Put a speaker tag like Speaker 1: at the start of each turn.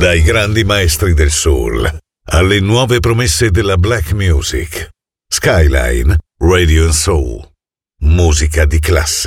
Speaker 1: Dai grandi maestri del soul alle nuove promesse della black music. Skyline Radio and Soul. Musica di classe.